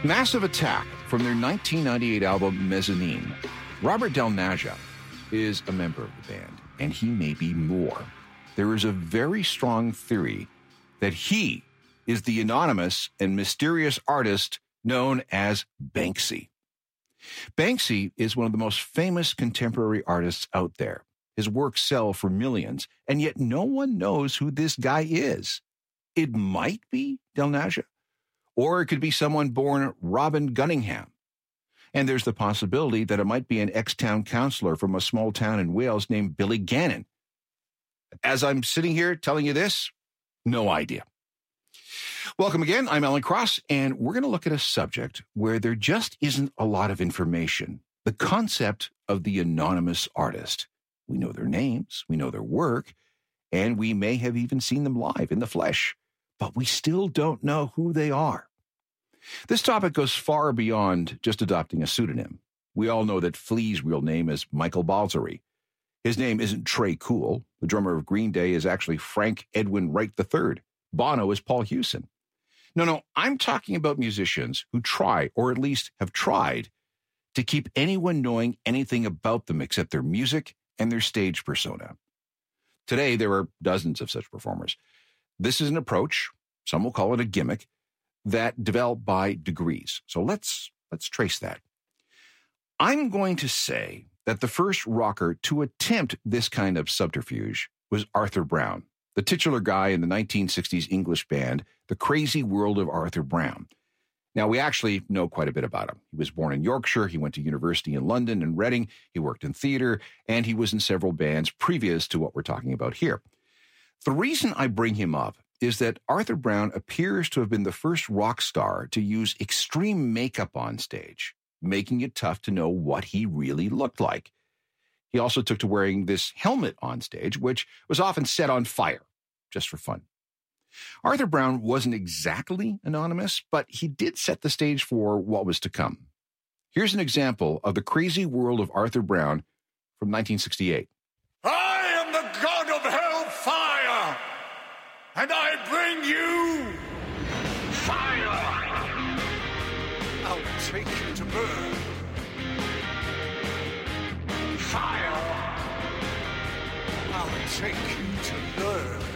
Massive Attack from their 1998 album Mezzanine. Robert Del Naja is a member of the band, and he may be more. There is a very strong theory that he is the anonymous and mysterious artist known as Banksy. Banksy is one of the most famous contemporary artists out there. His works sell for millions, and yet no one knows who this guy is. It might be Del Naja, or it could be someone born Robin Gunningham. And there's the possibility that it might be an ex-town councillor from a small town in Wales named Billy Gannon. As I'm sitting here telling you this, no idea. Welcome again. I'm Alan Cross, and we're going to look at a subject where there just isn't a lot of information. The concept of the anonymous artist. We know their names, we know their work, and we may have even seen them live in the flesh, but we still don't know who they are. This topic goes far beyond just adopting a pseudonym. We all know that Flea's real name is Michael Balzary. His name isn't Trey Cool. The drummer of Green Day is actually Frank Edwin Wright III. Bono is Paul Hewson. No, I'm talking about musicians who try, or at least have tried, to keep anyone knowing anything about them except their music and their stage persona. Today, there are dozens of such performers. This is an approach, some will call it a gimmick, that developed by degrees. So let's trace that. I'm going to say that the first rocker to attempt this kind of subterfuge was Arthur Brown, the titular guy in the 1960s English band, The Crazy World of Arthur Brown. Now, we actually know quite a bit about him. He was born in Yorkshire. He went to university in London and Reading. He worked in theater, and he was in several bands previous to what we're talking about here. The reason I bring him up is that Arthur Brown appears to have been the first rock star to use extreme makeup on stage, making it tough to know what he really looked like. He also took to wearing this helmet on stage, which was often set on fire, just for fun. Arthur Brown wasn't exactly anonymous, but he did set the stage for what was to come. Here's an example of The Crazy World of Arthur Brown from 1968. I am the god of hellfire, and I bring you fire. I'll take you to burn. Fire. I'll take you to learn.